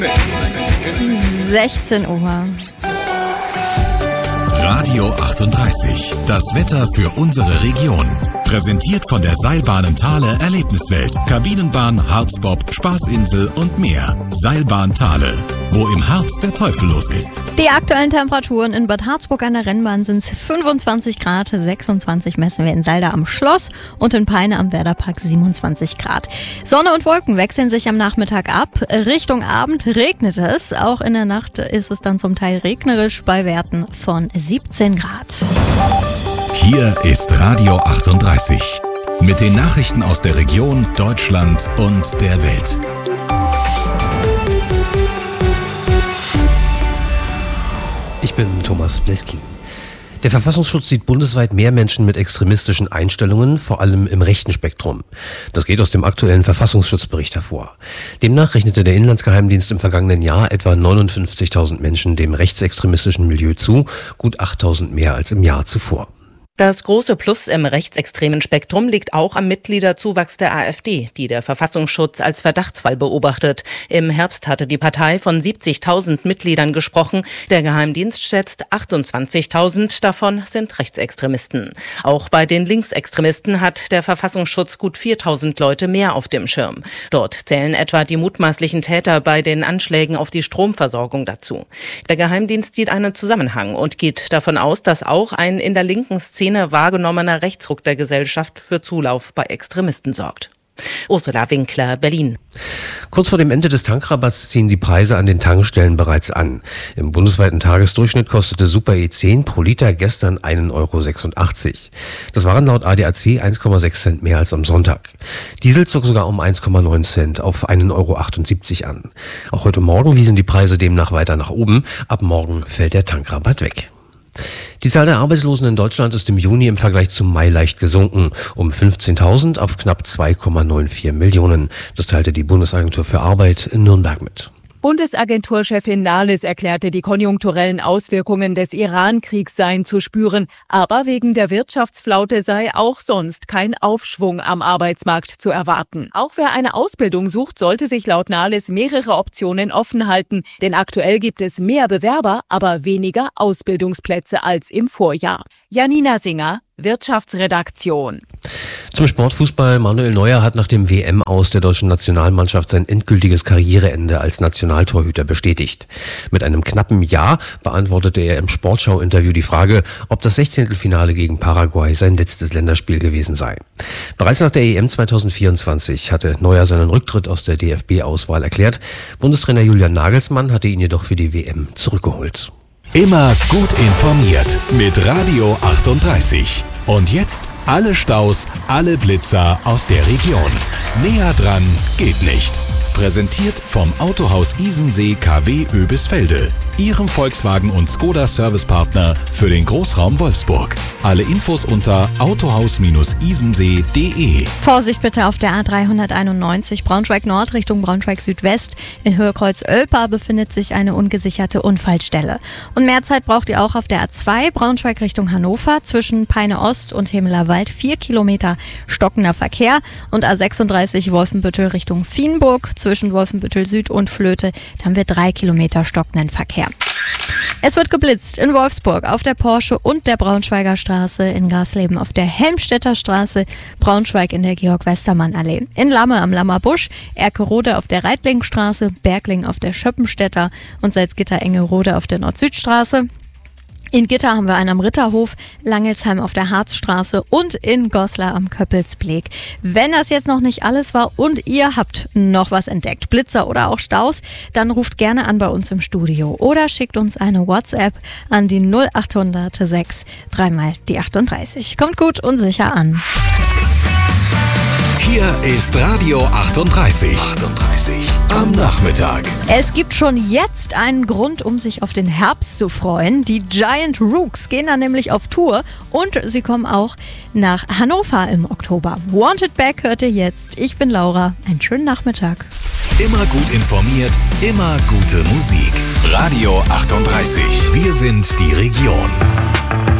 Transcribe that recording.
16 Uhr. Radio 38. Das Wetter für unsere Region. Präsentiert von der Seilbahnen Thale Erlebniswelt. Kabinenbahn, Harzbob, Spaßinsel und mehr. Seilbahn Thale. Wo im Harz der Teufel los ist. Die aktuellen Temperaturen in Bad Harzburg an der Rennbahn sind 25 Grad, 26 messen wir in Salda am Schloss und in Peine am Werderpark 27 Grad. Sonne und Wolken wechseln sich am Nachmittag ab. Richtung Abend regnet es. Auch in der Nacht ist es dann zum Teil regnerisch bei Werten von 17 Grad. Hier ist Radio 38. Mit den Nachrichten aus der Region, Deutschland und der Welt. Ich bin Thomas Bleski. Der Verfassungsschutz sieht bundesweit mehr Menschen mit extremistischen Einstellungen, vor allem im rechten Spektrum. Das geht aus dem aktuellen Verfassungsschutzbericht hervor. Demnach rechnete der Inlandsgeheimdienst im vergangenen Jahr etwa 59.000 Menschen dem rechtsextremistischen Milieu zu, gut 8.000 mehr als im Jahr zuvor. Das große Plus im rechtsextremen Spektrum liegt auch am Mitgliederzuwachs der AfD, die der Verfassungsschutz als Verdachtsfall beobachtet. Im Herbst hatte die Partei von 70.000 Mitgliedern gesprochen. Der Geheimdienst schätzt 28.000 davon sind Rechtsextremisten. Auch bei den Linksextremisten hat der Verfassungsschutz gut 4.000 Leute mehr auf dem Schirm. Dort zählen etwa die mutmaßlichen Täter bei den Anschlägen auf die Stromversorgung dazu. Der Geheimdienst sieht einen Zusammenhang und geht davon aus, dass auch ein in der linken Szene wahrgenommener Rechtsruck der Gesellschaft für Zulauf bei Extremisten sorgt. Ursula Winkler, Berlin. Kurz vor dem Ende des Tankrabatts ziehen die Preise an den Tankstellen bereits an. Im bundesweiten Tagesdurchschnitt kostete Super E10 pro Liter gestern 1,86 €. Das waren laut ADAC 1,6 Cent mehr als am Sonntag. Diesel zog sogar um 1,9 Cent auf 1,78 € an. Auch heute Morgen wiesen die Preise demnach weiter nach oben. Ab morgen fällt der Tankrabatt weg. Die Zahl der Arbeitslosen in Deutschland ist im Juni im Vergleich zum Mai leicht gesunken, um 15.000 auf knapp 2,94 Millionen. Das teilte die Bundesagentur für Arbeit in Nürnberg mit. Bundesagenturchefin Nahles erklärte, die konjunkturellen Auswirkungen des Iran-Kriegs seien zu spüren. Aber wegen der Wirtschaftsflaute sei auch sonst kein Aufschwung am Arbeitsmarkt zu erwarten. Auch wer eine Ausbildung sucht, sollte sich laut Nahles mehrere Optionen offen halten. Denn aktuell gibt es mehr Bewerber, aber weniger Ausbildungsplätze als im Vorjahr. Janina Singer, Wirtschaftsredaktion. Zum Sportfußball. Manuel Neuer hat nach dem WM-Aus der deutschen Nationalmannschaft sein endgültiges Karriereende als Nationaltorhüter bestätigt. Mit einem knappen Ja beantwortete er im Sportschau-Interview die Frage, ob das 16. gegen Paraguay sein letztes Länderspiel gewesen sei. Bereits nach der EM 2024 hatte Neuer seinen Rücktritt aus der DFB-Auswahl erklärt. Bundestrainer Julian Nagelsmann hatte ihn jedoch für die WM zurückgeholt. Immer gut informiert mit Radio 38. Und jetzt alle Staus, alle Blitzer aus der Region. Näher dran geht nicht. Präsentiert vom Autohaus Isensee KW Oebisfelde. Ihrem Volkswagen- und Skoda-Servicepartner für den Großraum Wolfsburg. Alle Infos unter autohaus-isensee.de. Vorsicht bitte auf der A391 Braunschweig Nord Richtung Braunschweig Südwest. In Höhe Kreuz-Oelpa befindet sich eine ungesicherte Unfallstelle. Und mehr Zeit braucht ihr auch auf der A2 Braunschweig Richtung Hannover zwischen Peine Ost und Hemelerwald. 4 Kilometer stockender Verkehr. Und A36 Wolfenbüttel Richtung Vienburg zwischen Wolfenbüttel Süd und Flöte. Da haben wir 3 Kilometer stockenden Verkehr. Es wird geblitzt in Wolfsburg auf der Porsche und der Braunschweiger Straße, in Gasleben auf der Helmstedter Straße, Braunschweig in der Georg-Westermann-Allee, in Lamme am Lammerbusch, Erkerode auf der Reitlingstraße, Bergling auf der Schöppenstädter und Salzgitter-Engerode auf der Nord-Süd-Straße. In Gitter haben wir einen am Ritterhof, Langelsheim auf der Harzstraße und in Goslar am Köppelsbeek. Wenn das jetzt noch nicht alles war und ihr habt noch was entdeckt, Blitzer oder auch Staus, dann ruft gerne an bei uns im Studio oder schickt uns eine WhatsApp an die 0800 6 3 die 38. Kommt gut und sicher an. Hier ist Radio 38. Am Nachmittag. Es gibt schon jetzt einen Grund, um sich auf den Herbst zu freuen. Die Giant Rooks gehen dann nämlich auf Tour und sie kommen auch nach Hannover im Oktober. Wanted Back hört ihr jetzt. Ich bin Laura. Einen schönen Nachmittag. Immer gut informiert, immer gute Musik. Radio 38. Wir sind die Region.